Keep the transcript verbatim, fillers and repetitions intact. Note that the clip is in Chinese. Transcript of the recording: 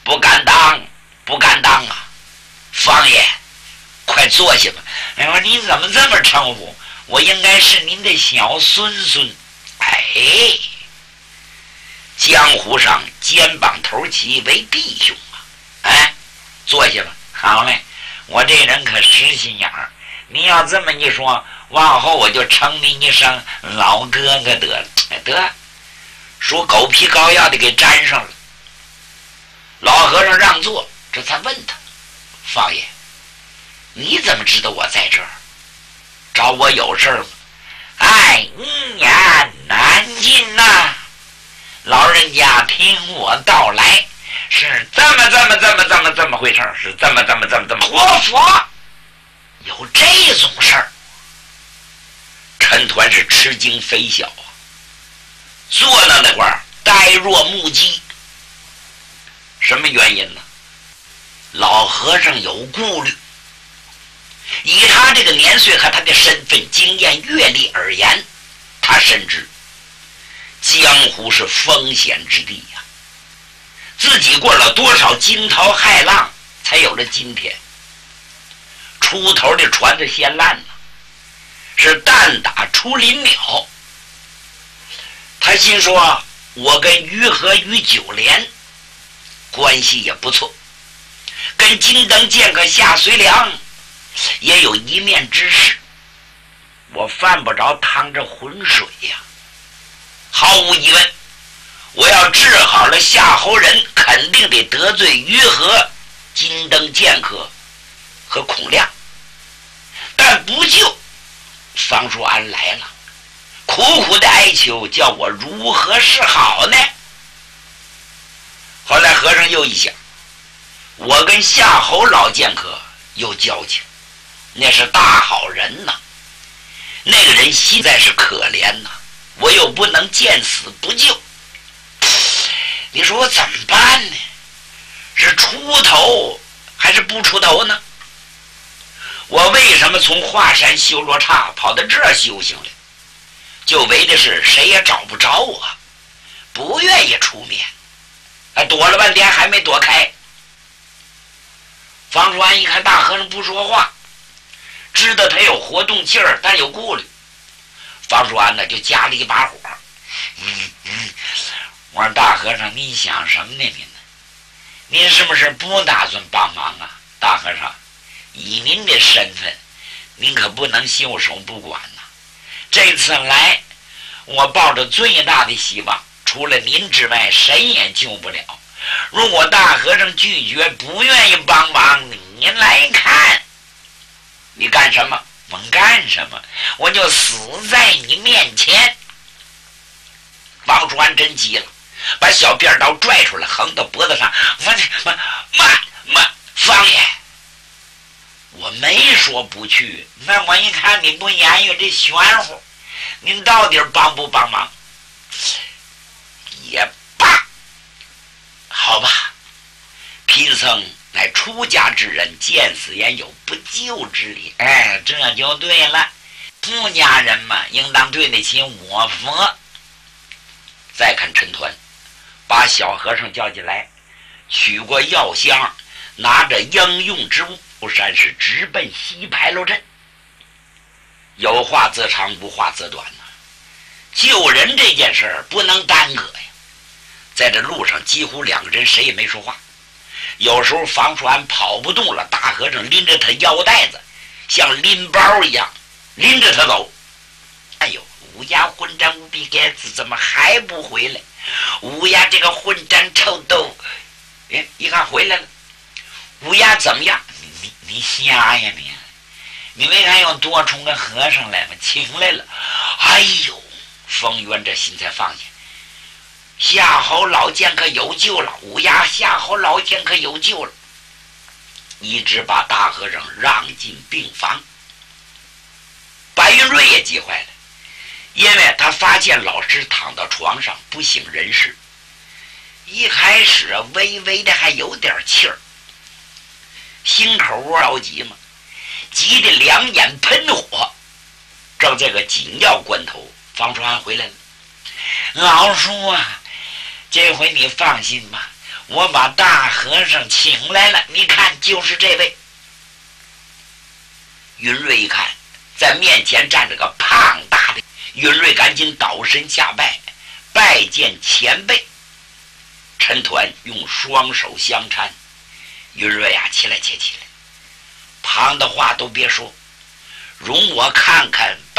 不敢当，不敢当啊！方爷，快坐下吧。哎呦，你怎么这么称呼？我应该是您的小孙孙。哎，江湖上肩膀头齐为弟兄啊！哎，坐下吧。好嘞，我这人可实心眼儿。你要这么一说，往后我就称你一声老哥哥得了。哎，得，说狗皮膏药的给粘上了。老和尚让座，这才问他：方爷，你怎么知道我在这儿？找我有事吗？哎，一言难尽呐、啊！老人家听我道来，是这么这么这么这么这么回事，是这么这么这么这么。活佛，有这种事儿？陈抟是吃惊非小啊，坐到那块儿呆若木鸡。什么原因呢？老和尚有顾虑，以他这个年岁和他的身份、经验、阅历而言，他深知江湖是风险之地呀、啊。自己过了多少惊涛骇浪，才有了今天。出头的船子先烂了，是弹打出林鸟。他心说，我跟于和于九莲关系也不错，跟金灯剑客夏随良也有一面之势，我犯不着趟着浑水呀、啊。毫无疑问，我要治好了夏侯人，肯定得得罪于和、金灯剑客和孔亮，但不救，方叔安来了，苦苦的哀求，叫我如何是好呢？后来和尚又一想，我跟夏侯老剑客有交情，那是大好人呐，那个人实在是可怜呐，我又不能见死不救，你说我怎么办呢？是出头还是不出头呢？我为什么从华山修罗刹跑到这儿修行来？就为的是谁也找不着我，不愿意出面，还躲了半天还没躲开。方叔安一看大和尚不说话，知道他有活动劲儿，但有顾虑。方叔安呢就加了一把火，嗯嗯，我说大和尚，你想什么呢？您呢？您是不是不打算帮忙啊？大和尚，以您的身份，您可不能袖手不管呐、啊。这次来，我抱着最大的希望，除了您之外，谁也救不了。如果大和尚拒绝，不愿意帮忙，你来看，你干什么？我干什么？我就死在你面前。王叔安真急了，把小辫刀拽出来，横到脖子上。我慢慢慢，方爷，我没说不去，那我一看你不言语，这玄乎，您到底帮不帮忙？也罢，好吧。贫僧乃出家之人，见死也有不救之理。哎，这就对了。出家人嘛，应当对得起我佛。再看陈抟，把小和尚叫进来，取过药箱，拿着应用之物，不山是直奔西牌楼镇。有话则长，无话则短呐、啊。救人这件事儿不能耽搁呀。在这路上，几乎两个人谁也没说话。有时候房叔安跑不动了，大和尚拎着他腰带子，像拎包一样拎着他走。哎呦，乌鸦混战无比该子，怎么还不回来？乌鸦这个混战臭豆，哎，一看回来了。乌鸦怎么样？你你你瞎呀你！你没看有多冲个和尚来吗？请来了。哎呦，冯渊这心才放下。夏侯老剑客有救了，乌鸦夏侯老剑客有救了，一直把大和尚让进病房。白云瑞也急坏了，因为他发现老师躺到床上不省人事，一开始啊微微的还有点气儿，心口窝着急嘛，急得两眼喷火。正这个紧要关头，方叔安回来了。老叔啊，这回你放心吧， 我把大和尚请来了，你看就是这位。云瑞一看在面前站着个胖大的，云瑞赶紧倒身下拜，拜见前辈。陈抟用双手相搀，云瑞啊，起来起起来，旁的话都别说，容我看看